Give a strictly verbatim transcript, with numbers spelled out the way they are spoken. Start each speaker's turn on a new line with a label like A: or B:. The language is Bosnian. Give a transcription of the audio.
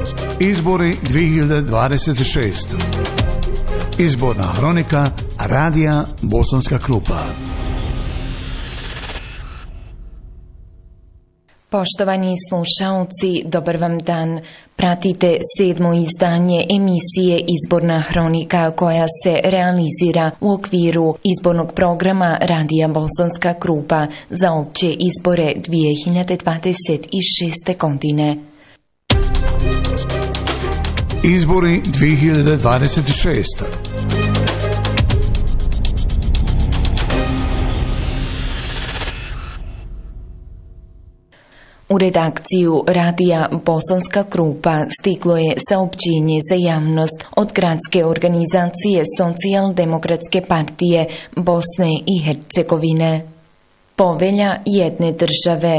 A: Izbori dvije hiljade dvadeset šeste. Izborna hronika Radija Bosanska Krupa.
B: Poštovani slušaoci, dobar vam dan. Pratite sedmo izdanje emisije Izborna hronika koja se realizira u okviru izbornog programa Radija Bosanska Krupa za opće izbore dvije hiljade dvadeset šeste. godine.
A: Izbori dvije hiljade dvadeset šeste.
B: U redakciju Radija Bosanska Krupa stiglo je saopćenje za javnost od gradske organizacije Socijaldemokratske partije Bosne i Hercegovine. Povelja jedne države